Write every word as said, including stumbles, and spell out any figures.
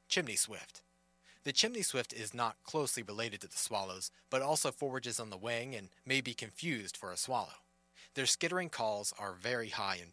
Chimney swift. The chimney swift is not closely related to the swallows, but also forages on the wing and may be confused for a swallow. Their skittering calls are very high and